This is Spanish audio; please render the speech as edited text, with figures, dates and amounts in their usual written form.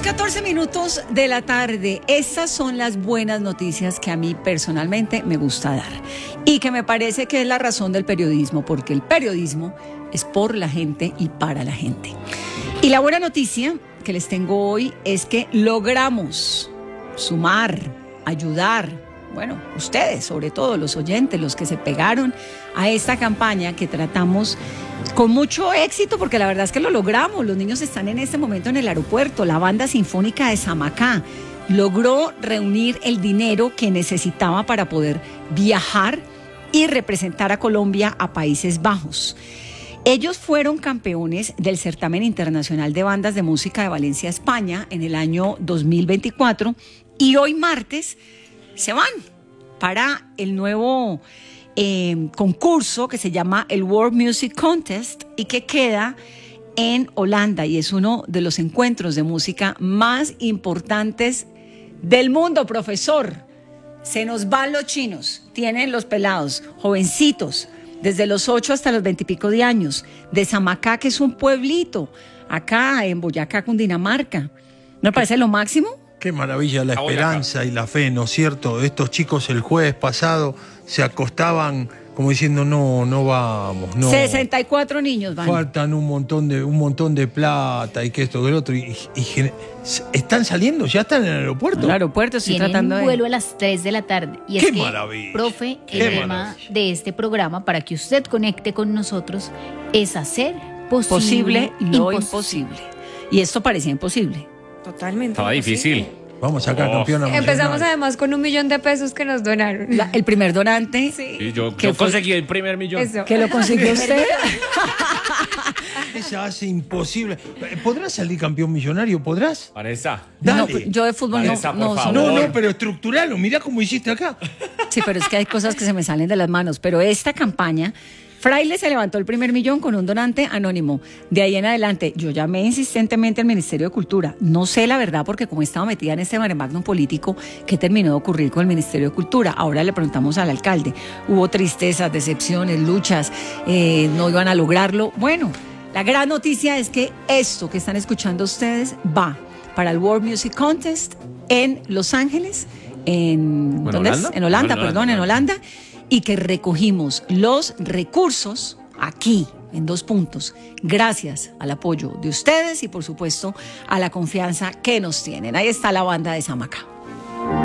14 minutos de la tarde. Estas son las buenas noticias que a mí personalmente me gusta dar y que me parece que es la razón del periodismo, porque el periodismo es por la gente y para la gente. Y la buena noticia que les tengo hoy es que logramos sumar, ayudar, bueno, ustedes, sobre todo los oyentes, los que se pegaron a esta campaña que tratamos con mucho éxito, porque la verdad es que lo logramos. Los niños están en este momento en el aeropuerto. La Banda Sinfónica de Samacá logró reunir el dinero que necesitaba para poder viajar y representar a Colombia a Países Bajos. Ellos fueron campeones del Certamen Internacional de Bandas de Música de Valencia, España, en el año 2024, y hoy martes se van para el nuevo concurso que se llama el World Music Contest y que queda en Holanda, y es uno de los encuentros de música más importantes del mundo, profesor. Se nos van los chinos, tienen los pelados, jovencitos, desde los 8 hasta los 20 y pico de años, de Samacá, que es un pueblito, acá en Boyacá, Cundinamarca. ¿No me parece lo máximo? Qué maravilla la esperanza y la fe, ¿no es cierto? Estos chicos el jueves pasado se acostaban como diciendo no vamos, no. 64 niños van. Faltan un montón de plata y que esto, que el otro. Y están saliendo, ya están en el aeropuerto. El aeropuerto, estoy tratando de... Tienen vuelo a las 3 de la tarde. Y es ¡Qué que, maravilla! profe, ¡Qué el tema maravilla! de este programa, para que usted conecte con nosotros, es hacer posible lo imposible. Y esto parecía imposible. Totalmente. Estaba difícil. Vamos a sacar campeona nacional. Empezamos además con $1 millón de pesos que nos donaron. El primer donante. Sí. Y yo ¿Qué fue? conseguí el primer millón. Eso. ¿Que lo consiguió usted? Esa hace imposible. ¿Podrás salir campeón millonario? ¿Podrás? Vanessa. No, Dale. yo de fútbol Vanessa, no por soy. favor. No, pero estructuralo. Mirá cómo hiciste acá. Sí, pero es que hay cosas que se me salen de las manos. Pero esta campaña, Fraile se levantó el primer millón con un donante anónimo. De ahí en adelante, yo llamé insistentemente al Ministerio de Cultura. No sé la verdad, porque como estaba metida en este mare magnum político, ¿qué terminó de ocurrir con el Ministerio de Cultura? Ahora le preguntamos al alcalde. Hubo tristezas, decepciones, luchas, no iban a lograrlo. Bueno, la gran noticia es que esto que están escuchando ustedes va para el World Music Contest en Los Ángeles, en Holanda, y que recogimos los recursos aquí, en 2 puntos, gracias al apoyo de ustedes y, por supuesto, a la confianza que nos tienen. Ahí está la Banda de Samacá.